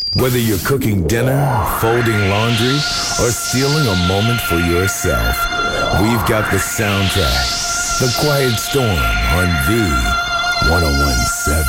Whether you're cooking dinner, folding laundry, or stealing a moment for yourself, we've got the soundtrack, The Quiet Storm on V1017.